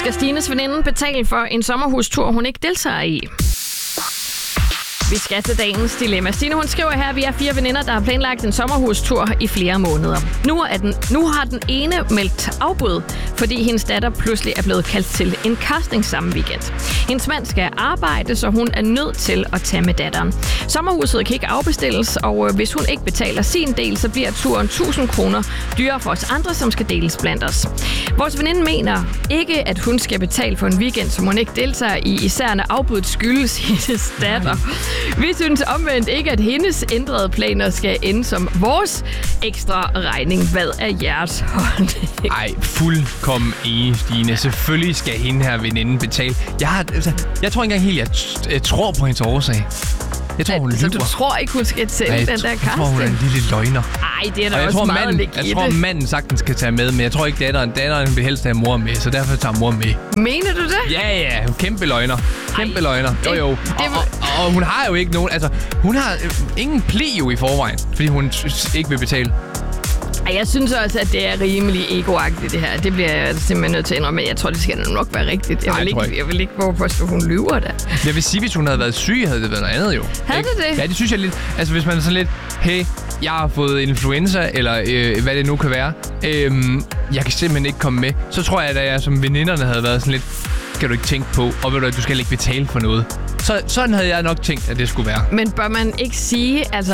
skal Stines veninde betale for en sommerhustur, hun ikke deltager i. Vi skal til dagens dilemma. Stine, hun skriver her, at vi er 4 veninder, der har planlagt en sommerhustur i flere måneder. Nu har den ene meldt afbud, fordi hendes datter pludselig er blevet kaldt til en casting samme weekend. Hendes mand skal arbejde, så hun er nødt til at tage med datteren. Sommerhuset kan ikke afbestilles, og hvis hun ikke betaler sin del, så bliver turen 1000 kroner dyrere for os andre, som skal deles blandt os. Vores veninde mener ikke, at hun skal betale for en weekend, som hun ikke deltager i, især når afbuddet skyldes hendes datter. Vi synes omvendt ikke, at hendes ændrede planer skal ende som vores ekstra regning. Hvad er jeres holdning? Ej, fuldkommen enig, Stine. Selvfølgelig skal hende her veninde betale. Jeg tror ikke engang helt, jeg tror på hendes årsag. Jeg tror, hun lyver. Så du tror ikke, hun skal til den der casting? Jeg tror, hun er en lille løgner. Ej, det er da også meget legit. Jeg tror, manden sagtens skal tage med, men jeg tror ikke, datteren vil helst have mor med, så derfor tager mor med. Mener du det? Ja, kæmpe løgner. Kæmpe løgner. Jo. Og hun har jo ikke nogen, altså, hun har ingen pli jo i forvejen, fordi hun ikke vil betale. Jeg synes også, at det er rimelig egoagtigt, det her. Det bliver jeg simpelthen nødt til at indrømme, men jeg tror, det skal nok være rigtigt. Jeg vil ikke våge på, at hun lyver da. Jeg vil sige, hvis hun havde været syg, havde det været noget andet jo. Havde det det? Ja, det synes jeg lidt. Altså, hvis man er sådan lidt, hey, jeg har fået influenza, eller hvad det nu kan være. Jeg kan simpelthen ikke komme med. Så tror jeg, at jeg som veninderne havde været sådan lidt, skal du ikke tænke på, og ved du, at du skal ikke betale for noget. Sådan havde jeg nok tænkt, at det skulle være. Men bør man ikke sige, altså...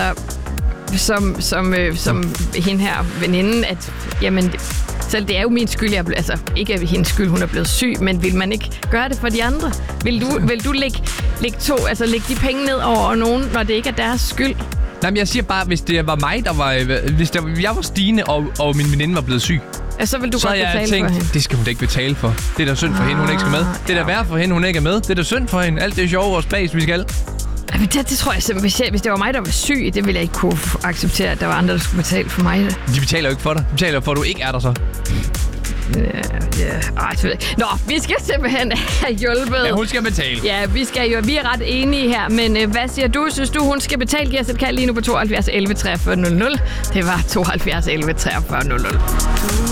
Som hende her veninden, at jamen, selv det er jo min skyld, altså ikke af hendes skyld, hun er blevet syg, men vil man ikke gøre det for de andre? Vil du lægge de penge ned over nogen, når det ikke er deres skyld? Nej, men jeg siger bare, hvis det var mig, jeg var Stine, og min veninde var blevet syg, så vil du så godt betale jeg tænkt, for hende. Det skal hun da ikke betale for. Det er da synd for hende, hun ikke skal med. Det er da værd for hende, hun ikke er med. Det er da synd for hende. Alt det sjove og spas, vi skal. Det tror jeg simpelthen, hvis det var mig, der var syg, det ville jeg ikke kunne acceptere, at der var andre, der skulle betale for mig. De betaler jo ikke for dig. De betaler for, at du ikke er der så. Nå, vi skal simpelthen have hjulpet. Ja, hun skal betale. Ja, vi er ret enige her, men hvad siger du? Synes du, hun skal betale? Giv os et kald lige nu på 72 11 43 00. Det var 72 11 43 00.